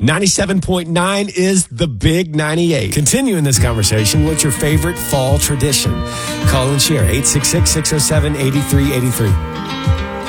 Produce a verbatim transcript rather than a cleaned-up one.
ninety-seven point nine is the Big ninety-eight. Continuing this conversation, what's your favorite fall tradition? Call and share eight six six, six oh seven, eight three eight three.